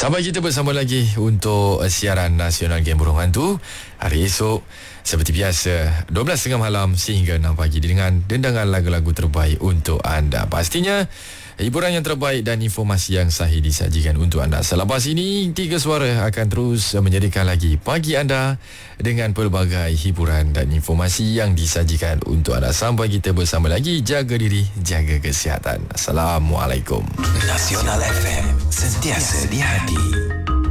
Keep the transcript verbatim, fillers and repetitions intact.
Sampai kita bersama lagi untuk siaran nasional Game Burung Hantu hari esok. Seperti biasa, dua belas tiga puluh malam sehingga enam pagi dengan dendangan lagu-lagu terbaik untuk anda. Pastinya hiburan yang terbaik dan informasi yang sahih disajikan untuk anda. Selepas ini, Tiga Suara akan terus menjadikan lagi pagi anda dengan pelbagai hiburan dan informasi yang disajikan untuk anda. Sampai kita bersama lagi, jaga diri, jaga kesihatan. Assalamualaikum. Nasional F M, sentiasa di hati.